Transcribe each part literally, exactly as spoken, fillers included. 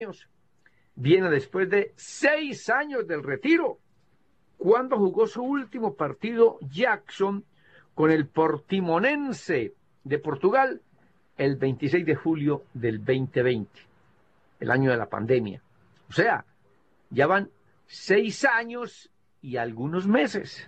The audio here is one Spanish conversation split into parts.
años. Viene después de seis años del retiro, cuando jugó su último partido Jackson con el Portimonense de Portugal el veintiséis de julio del veinte veinte, el año de la pandemia. O sea, ya van seis años y algunos meses.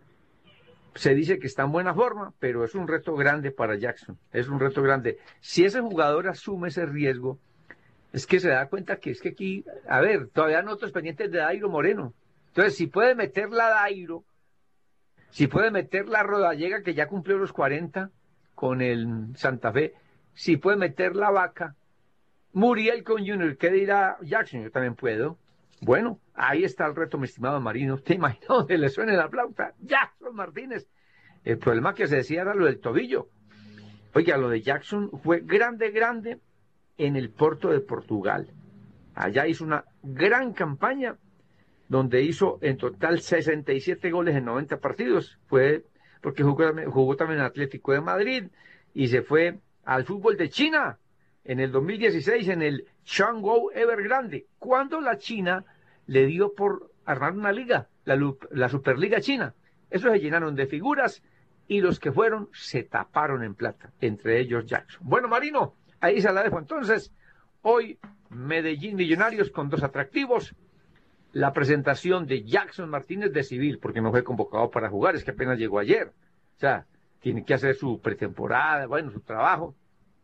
Se dice que está en buena forma, pero es un reto grande para Jackson. Es un reto grande. Si ese jugador asume ese riesgo, es que se da cuenta que es que aquí, a ver, todavía no otros pendientes de Dairo Moreno. Entonces, si puede meter la Dairo, si puede meter la Rodallega, que ya cumplió los cuarenta con el Santa Fe, si puede meter la Vaca, Muriel con Junior, ¿qué dirá Jackson? Yo también puedo. Bueno, ahí está el reto, mi estimado Marino. ¿Te imaginas donde le suene la flauta? Jackson Martínez. El problema que se decía era lo del tobillo. Oiga, lo de Jackson fue grande, grande en el Porto de Portugal. Allá hizo una gran campaña donde hizo en total sesenta y siete goles en noventa partidos. Fue porque jugó, jugó también en Atlético de Madrid y se fue al fútbol de China en el dos mil dieciséis en el Changwon Evergrande, cuando la China le dio por armar una liga, la, la Superliga China. Eso se llenaron de figuras y los que fueron se taparon en plata, entre ellos Jackson. Bueno, Marino, ahí se la dejo entonces. Hoy Medellín Millonarios con dos atractivos. La presentación de Jackson Martínez de civil, porque no fue convocado para jugar, es que apenas llegó ayer. O sea, tiene que hacer su pretemporada, bueno, su trabajo.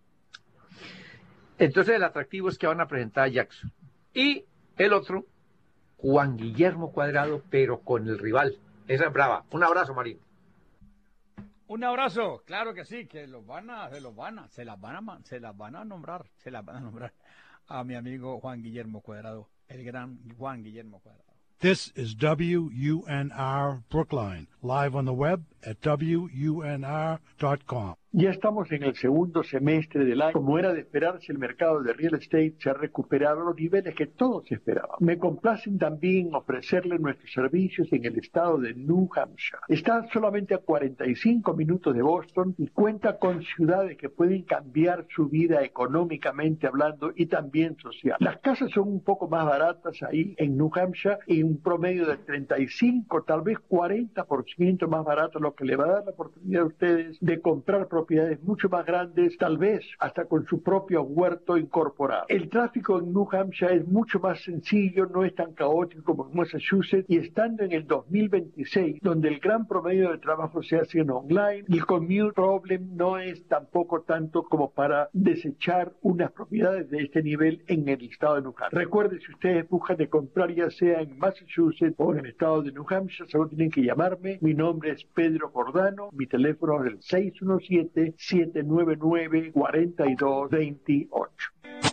Entonces el atractivo es que van a presentar a Jackson. Y el otro, Juan Guillermo Cuadrado, pero con el rival. Esa es brava. Un abrazo, Marín. Un abrazo, claro que sí, que los van a, se los van a, se las van a, se las van a nombrar, se las van a nombrar a mi amigo Juan Guillermo Cuadrado, el gran Juan Guillermo Cuadrado. This is W U N R Brookline, live on the web at W U N R dot com. Ya estamos en el segundo semestre del año. Como era de esperarse, el mercado de real estate se ha recuperado a los niveles que todos esperaban. Me complacen también ofrecerle nuestros servicios en el estado de New Hampshire. Está solamente a cuarenta y cinco minutos de Boston y cuenta con ciudades que pueden cambiar su vida económicamente hablando y también social. Las casas son un poco más baratas ahí en New Hampshire y un promedio de treinta y cinco, tal vez cuarenta por ciento más barato, lo que le va a dar la oportunidad a ustedes de comprar propiedades propiedades mucho más grandes, tal vez hasta con su propio huerto incorporado. El tráfico en New Hampshire es mucho más sencillo, no es tan caótico como en Massachusetts, y estando en el dos mil veintiséis, donde el gran promedio de trabajo se hace en online, el commute problem no es tampoco tanto como para desechar unas propiedades de este nivel en el estado de New Hampshire. Recuerden, si ustedes buscan de comprar ya sea en Massachusetts o en el estado de New Hampshire, solo tienen que llamarme. Mi nombre es Pedro Jordano, mi teléfono es el seis uno siete, siete nueve nueve, cuatro dos dos ocho.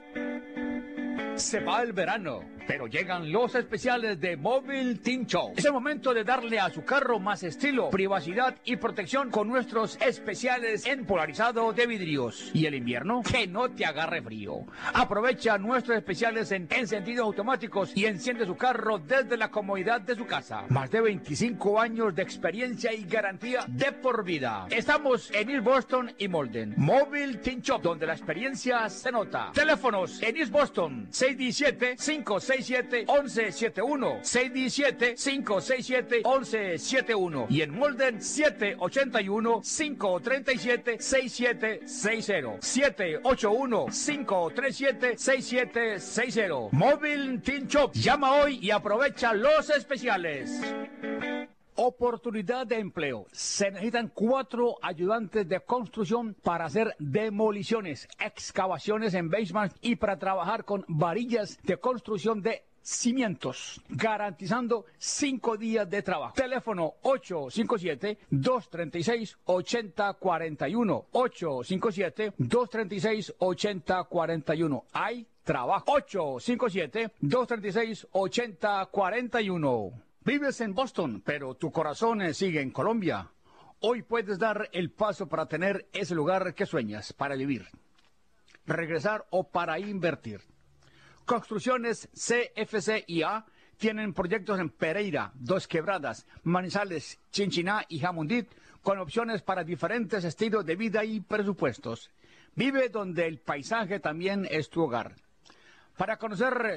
Se va el verano, pero llegan los especiales de Mobile Team Show. Es el momento de darle a su carro más estilo, privacidad y protección con nuestros especiales en polarizado de vidrios. Y el invierno, que no te agarre frío. Aprovecha nuestros especiales en encendidos automáticos y enciende su carro desde la comodidad de su casa. Más de veinticinco años de experiencia y garantía de por vida. Estamos en East Boston y Malden. Mobile Team Shop, donde la experiencia se nota. Teléfonos en East Boston, seis uno siete, cinco seis siete, uno uno siete uno, seis uno siete, cinco seis siete, uno uno siete uno y en Molden siete ocho uno, cinco tres siete, seis siete seis cero, siete ocho uno, cinco tres siete, seis siete seis cero. Mobile Team Shop. Llama hoy y aprovecha los especiales. Oportunidad de empleo. Se necesitan cuatro ayudantes de construcción para hacer demoliciones, excavaciones en basement y para trabajar con varillas de construcción de cimientos, garantizando cinco días de trabajo. Teléfono ocho cinco siete, dos tres seis, ocho cero cuatro uno, ocho cinco siete, dos tres seis, ocho cero cuatro uno. Hay trabajo. ocho cinco siete, dos tres seis, ocho cero cuatro uno. Vives en Boston, pero tu corazón sigue en Colombia. Hoy puedes dar el paso para tener ese lugar que sueñas, para vivir, regresar o para invertir. Construcciones C F C y A tienen proyectos en Pereira, Dos Quebradas, Manizales, Chinchiná y Jamundí, con opciones para diferentes estilos de vida y presupuestos. Vive donde el paisaje también es tu hogar. para conocer